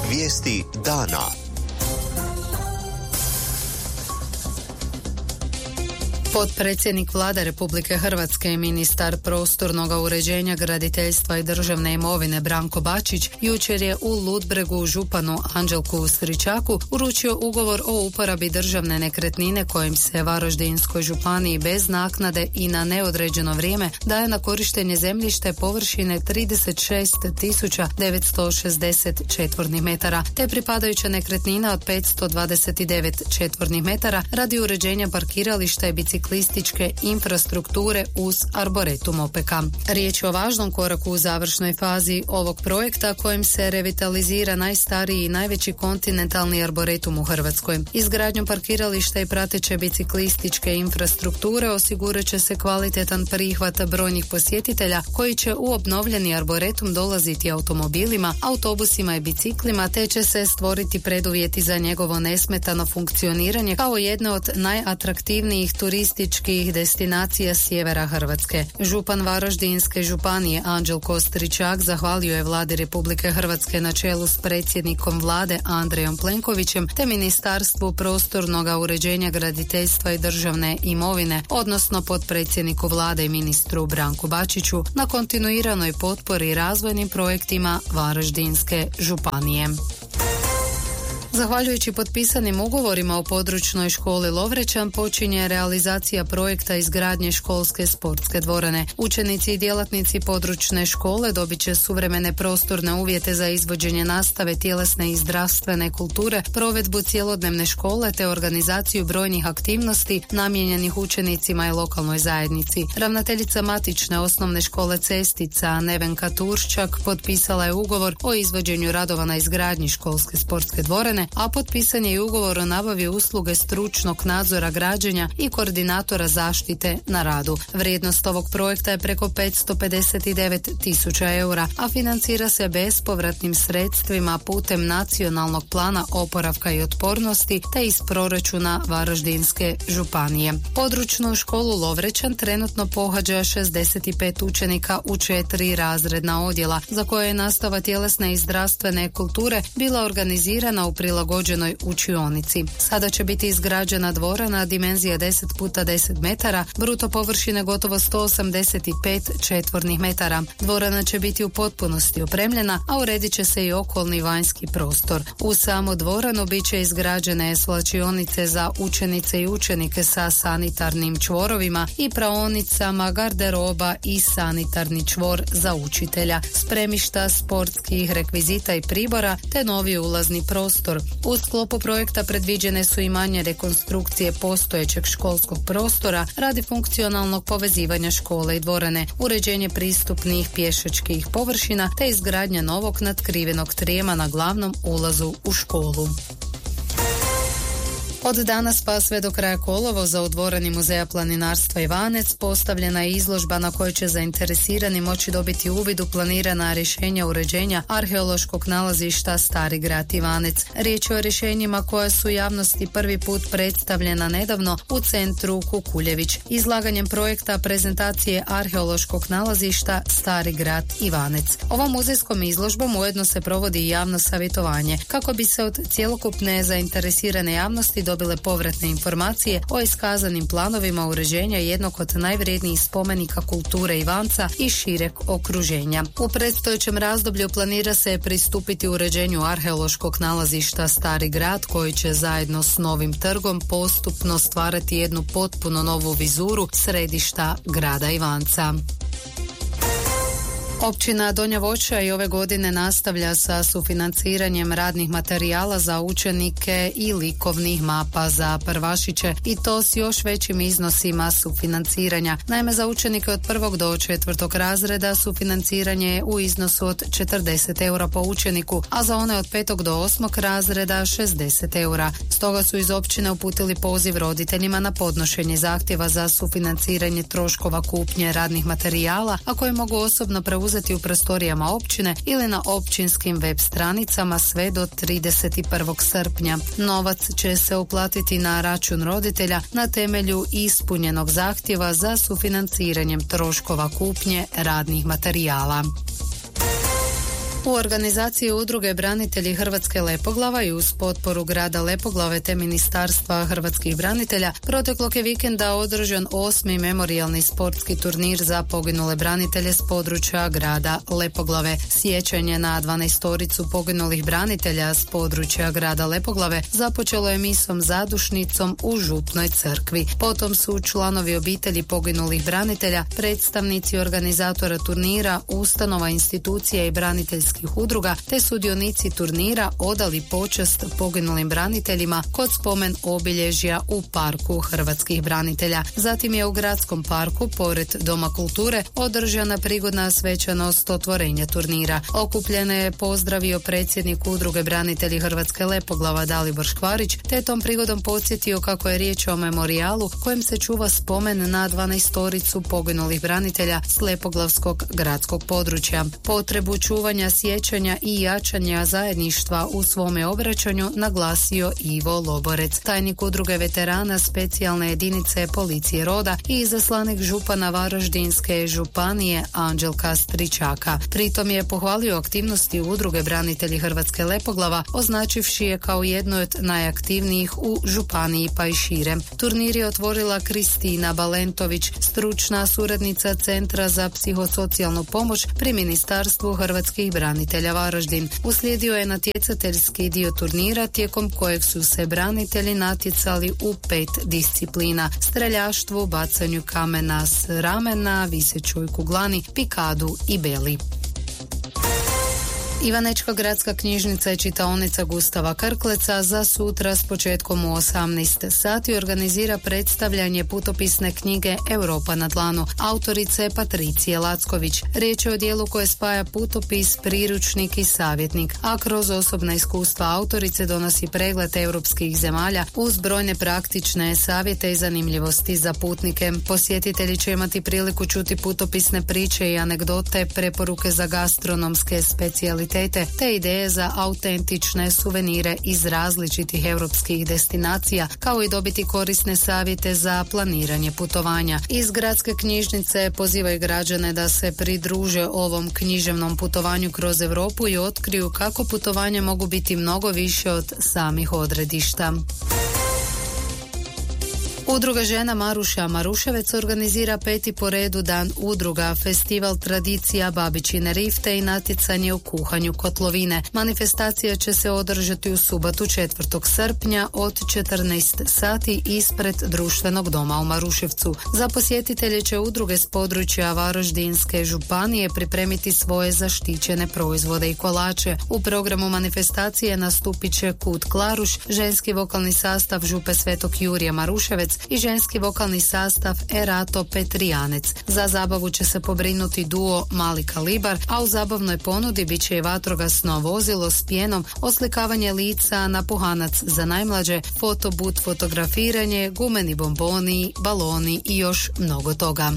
Vijesti dana. Potpredsjednik Vlade Republike Hrvatske i ministar prostornog uređenja, graditeljstva i državne imovine Branko Bačić jučer je u Ludbregu županu Anđelku Stričaku uručio ugovor o uporabi državne nekretnine kojim se Varaždinskoj županiji bez naknade i na neodređeno vrijeme daje na korištenje zemljište površine 36.960 četvornih metara te pripadajuća nekretnina od 529 četvornih metara radi uređenja parkirališta i biciklističke infrastrukture uz arboretum OPK. Riječ je o važnom koraku u završnoj fazi ovog projekta kojim se revitalizira najstariji i najveći kontinentalni arboretum u Hrvatskoj. Izgradnjom parkirališta i prateće biciklističke infrastrukture osigurat će se kvalitetan prihvat brojnih posjetitelja koji će u obnovljeni arboretum dolaziti automobilima, autobusima i biciklima te će se stvoriti preduvjeti za njegovo nesmetano funkcioniranje kao jedne od najatraktivnijih turističkih destinacija sjevera Hrvatske. Župan Varaždinske županije Anđelko Stričak zahvalio je Vladi Republike Hrvatske na čelu s predsjednikom Vlade Andrejom Plenkovićem te Ministarstvu prostornog uređenja, graditeljstva i državne imovine, odnosno potpredsjedniku Vlade i ministru Branku Bačiću na kontinuiranoj potpori razvojnim projektima Varaždinske županije. Zahvaljujući potpisanim ugovorima o područnoj školi Lovrećan počinje realizacija projekta izgradnje školske sportske dvorane. Učenici i djelatnici područne škole dobit će suvremene prostorne uvjete za izvođenje nastave tjelesne i zdravstvene kulture, provedbu cjelodnevne škole te organizaciju brojnih aktivnosti namijenjenih učenicima i lokalnoj zajednici. Ravnateljica matične osnovne škole Cestica Nevenka Turščak potpisala je ugovor o izvođenju radova na izgradnji školske sportske dvorane, a potpisan je i ugovor o nabavi usluge stručnog nadzora građenja i koordinatora zaštite na radu. Vrijednost ovog projekta je preko 559.000 eura, a financira se bespovratnim sredstvima putem Nacionalnog plana oporavka i otpornosti te iz proračuna Varaždinske županije. Područnu školu Lovrećan trenutno pohađa 65 učenika u 4 razredna odjela, za koje je nastava tjelesne i zdravstvene kulture bila organizirana u prilagođenoj učionici. Sada će biti izgrađena dvorana dimenzija 10x10 metara, bruto površine gotovo 185 četvornih metara. Dvorana će biti u potpunosti opremljena, a uredit će se i okolni vanjski prostor. U samu dvoranu bit će izgrađene svlačionice za učenice i učenike sa sanitarnim čvorovima i praonicama, garderoba i sanitarni čvor za učitelja, spremišta sportskih rekvizita i pribora te novi ulazni prostor. U sklopu projekta predviđene su i manje rekonstrukcije postojećeg školskog prostora radi funkcionalnog povezivanja škole i dvorane, uređenje pristupnih pješačkih površina te izgradnja novog natkrivenog trijema na glavnom ulazu u školu. Od danas pa sve do kraja kolovoza u dvorani Muzeja planinarstva Ivanec postavljena je izložba na kojoj će zainteresirani moći dobiti uvid u planirana rješenja uređenja arheološkog nalazišta Stari grad Ivanec. Riječ je o rješenjima koja su javnosti prvi put predstavljena nedavno u centru Kukuljević. Izlaganjem projekta prezentacije arheološkog nalazišta Stari grad Ivanec. Ovom muzejskom izložbom ujedno se provodi i javno savjetovanje kako bi se od cjelokupne zainteresirane javnosti dobile povratne informacije o iskazanim planovima uređenja jednog od najvrijednijih spomenika kulture Ivanca i šireg okruženja. U predstojećem razdoblju planira se pristupiti uređenju arheološkog nalazišta Stari grad koji će zajedno s novim trgom postupno stvarati jednu potpuno novu vizuru središta grada Ivanca. Općina Donja Voća i ove godine nastavlja sa sufinanciranjem radnih materijala za učenike i likovnih mapa za prvašiće i to s još većim iznosima sufinanciranja. Naime, za učenike od 1. do 4. razreda sufinanciranje je u iznosu od 40 eura po učeniku, a za one od 5. do 8. razreda 60 eura. Stoga su iz općine uputili poziv roditeljima na podnošenje zahtjeva za sufinanciranje troškova kupnje radnih materijala, a koje mogu osobno preuzeti u prostorijama općine ili na općinskim web stranicama sve do 31. srpnja. Novac će se uplatiti na račun roditelja na temelju ispunjenog zahtjeva za sufinanciranjem troškova kupnje radnih materijala. U organizaciji udruge Branitelji Hrvatske Lepoglava i uz potporu grada Lepoglave te Ministarstva hrvatskih branitelja proteklog je vikenda održan 8. memorijalni sportski turnir za poginule branitelje s područja grada Lepoglave. Sjećanje na 12-toricu poginulih branitelja s područja grada Lepoglave započelo je misom zadušnicom u Župnoj crkvi. Potom su članovi obitelji poginulih branitelja, predstavnici organizatora turnira, ustanova, institucija i braniteljskih udruga te sudionici turnira odali počast poginulim braniteljima kod spomen obilježja u Parku hrvatskih branitelja. Zatim je u gradskom parku, pored Doma kulture, održana prigodna svečanost otvorenja turnira. Okupljene je pozdravio predsjednik udruge Branitelji Hrvatske Lepoglava Dalibor Škvarić, te tom prigodom podsjetio kako je riječ o memorijalu kojem se čuva spomen na 12-toricu poginulih branitelja s lepoglavskog gradskog područja. Potrebu čuvanja, sjećanja i jačanja zajedništva u svome obraćanju naglasio Ivo Loborec, tajnik udruge veterana specijalne jedinice policije Roda i izaslanik župana Varaždinske županije Anđelka Stričaka. Pritom je pohvalio aktivnosti udruge Branitelji Hrvatske Lepoglava, označivši je kao jednu od najaktivnijih u županiji pa i šire. Turnir je otvorila Kristina Balentović, stručna suradnica Centra za psihosocijalnu pomoć pri Ministarstvu hrvatskih branitelja Varaždin. Uslijedio je natjecateljski dio turnira tijekom kojeg su se branitelji natjecali u 5 disciplina: streljaštvu, bacanju kamena s ramena, visećoj kuglani, pikadu i beli. Ivanečka gradska knjižnica i čitaonica Gustava Krkleca za sutra s početkom u 18 sati organizira predstavljanje putopisne knjige Europa na dlanu autorice Patricije Lacković. Riječ je o dijelu koje spaja putopis, priručnik i savjetnik, a kroz osobna iskustva autorice donosi pregled europskih zemalja uz brojne praktične savjete i zanimljivosti za putnike. Posjetitelji će imati priliku čuti putopisne priče i anegdote, preporuke za gastronomske specijalitete te ideje za autentične suvenire iz različitih europskih destinacija, kao i dobiti korisne savjete za planiranje putovanja. Iz gradske knjižnice pozivaju građane da se pridruže ovom književnom putovanju kroz Europu i otkriju kako putovanja mogu biti mnogo više od samih odredišta. Udruga žena Maruša Maruševec organizira 5. po redu dan udruga, festival tradicija babičine rifte i natjecanje u kuhanju kotlovine. Manifestacija će se održati u subotu 4. srpnja od 14 sati ispred društvenog doma u Maruševcu. Za posjetitelje će udruge s područja Varaždinske županije pripremiti svoje zaštićene proizvode i kolače. U programu manifestacije nastupit će Kut Klaruš, ženski vokalni sastav Župe Svetog Jurija Maruševec i ženski vokalni sastav Erato Petrijanec. Za zabavu će se pobrinuti duo Mali Kalibar, a u zabavnoj ponudi bit će i vatrogasno vozilo s pijenom, oslikavanje lica, napuhanac za najmlađe, fotobut, fotografiranje, gumeni bomboni, baloni i još mnogo toga.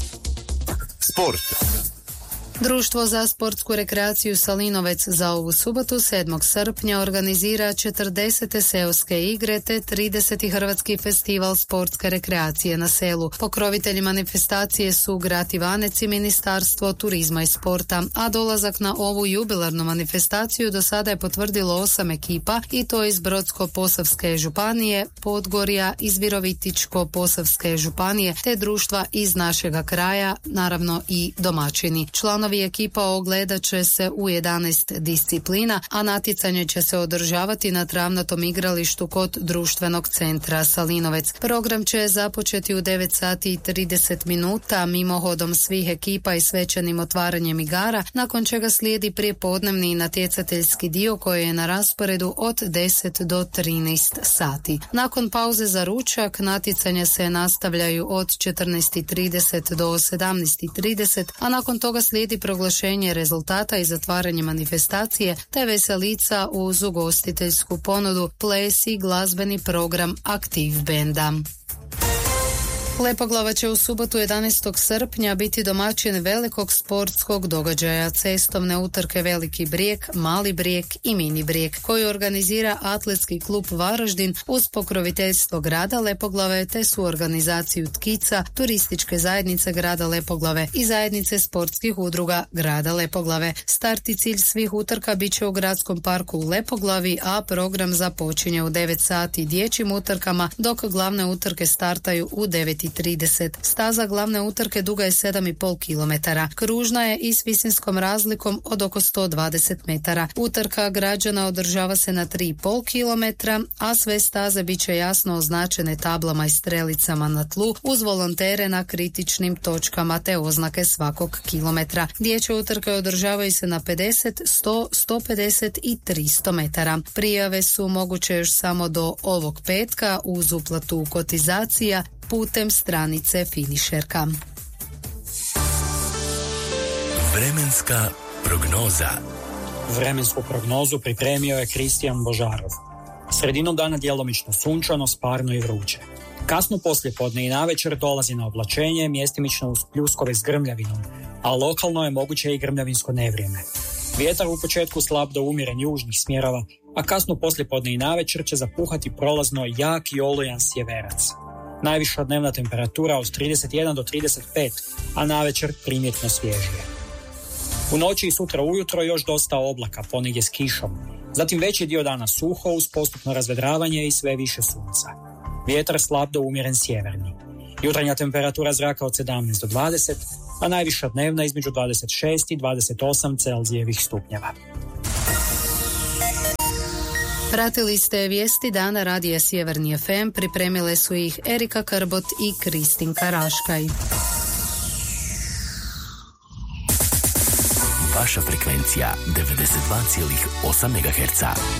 Sport. Društvo za sportsku rekreaciju Salinovec za ovu subotu 7. srpnja organizira 40. seoske igre te 30. hrvatski festival sportske rekreacije na selu. Pokrovitelji manifestacije su grad Ivanec i Ministarstvo turizma i sporta, a dolazak na ovu jubilarnu manifestaciju do sada je potvrdilo 8 ekipa i to iz Brodsko-posavske županije, Podgorja, iz Virovitičko-posavske županije te društva iz našega kraja, naravno i domaćini. Članovi ekipa ogledat će se u 11 disciplina, a natjecanje će se održavati na travnatom igralištu kod društvenog centra Salinovec. Program će započeti u 9 sati i 30 minuta mimohodom svih ekipa i svečanim otvaranjem igara, nakon čega slijedi prijepodnevni natjecateljski dio koji je na rasporedu od 10 do 13 sati. Nakon pauze za ručak natjecanja se nastavljaju od 14:30 do 17:30, a nakon toga slijedi proglašenje rezultata i zatvaranje manifestacije te veselica uz ugostiteljsku ponudu, ples i glazbeni program Aktiv benda. Lepoglava će u subotu 11. srpnja biti domaćin velikog sportskog događaja cestovne utrke Veliki Brijeg, Mali Brijeg i Mini Brijeg, koji organizira Atletski klub Varaždin uz pokroviteljstvo grada Lepoglave te su organizaciju Tkica, turističke zajednice grada Lepoglave i zajednice sportskih udruga grada Lepoglave. Start i cilj svih utrka bit će u gradskom parku u Lepoglavi, a program započinje u 9 sati dječjim utrkama, dok glavne utrke startaju u 9:30. Staza glavne utrke duga je 7,5 km. Kružna je i s visinskom razlikom od oko 120 metara. Utrka građana održava se na 3,5 km, a sve staze bit će jasno označene tablama i strelicama na tlu uz volontere na kritičnim točkama te oznake svakog kilometra. Dječje utrke održavaju se na 50, 100, 150 i 300 metara. Prijave su moguće još samo do ovog petka uz uplatu kotizacija putem stranice Finišerka. Vremenska prognoza. Vremensku prognozu pripremio je Kristijan Božarov. Sredinom dana djelomično sunčano, sparno i vruće. Kasno poslijepodne i navečer dolazi na oblačenje, mjestimično uz pljuskove s grmljavinom, a lokalno je moguće i grmljavinsko nevrijeme. Vjetar u početku slab do umjeren južnih smjerova, a kasno poslijepodne i navečer će zapuhati prolazno jak i olujan sjeverac. Najviša dnevna temperatura od 31 do 35, a navečer primjetno svježije. U noći i sutra ujutro još dosta oblaka, ponegdje s kišom. Zatim veći dio dana suho uz postupno razvedravanje i sve više sunca. Vjetar slab do umjeren sjeverni. Jutarnja temperatura zraka od 17 do 20, a najviša dnevna između 26 i 28 Celzijevih stupnjeva. Pratili ste vijesti dana radija Sjeverni FM, pripremile su ih Erika Krbot i Kristinka Raškaj. Vaša frekvencija 92,8 MHz.